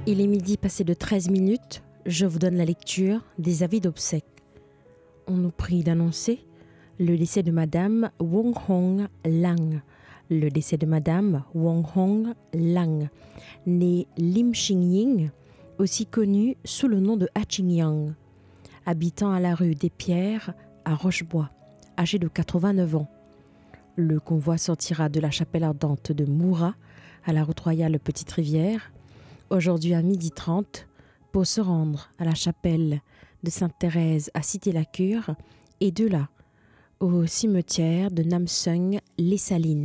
Il est midi passé de 13 minutes. Je vous donne la lecture des avis d'obsèques. On nous prie d'annoncer le décès de Madame Wong Hong Lang. Le décès de Madame Wong Hong Lang, née Lim Ching-ying, aussi connue sous le nom de Ha Ching-yang, habitant à la rue des Pierres à Rochebois, âgée de 89 ans. Le convoi sortira de la chapelle ardente de Moura à la route royale Petite Rivière, aujourd'hui à 12h30, pour se rendre à la chapelle de Sainte-Thérèse à Cité-la-Cure et de là au cimetière de Nam Sung, les Salines.